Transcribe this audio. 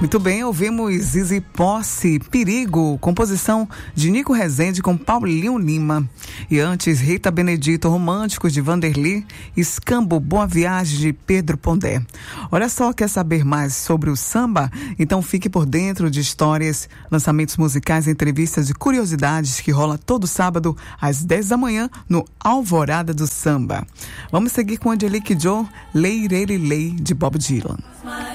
Muito bem, ouvimos Zizi Posse, Perigo, composição de Nico Rezende com Paulinho Lima. E antes, Rita Benedito, Românticos de Vanderly, Escambo, Boa Viagem de Pedro Pondé. Olha só, quer saber mais sobre o samba? Então fique por dentro de histórias, lançamentos musicais, entrevistas e curiosidades que rola todo sábado às 10 da manhã no Alvorada do Samba. Vamos seguir com Angelique Joe, Lei, Lei, Lei, de Bob Dylan.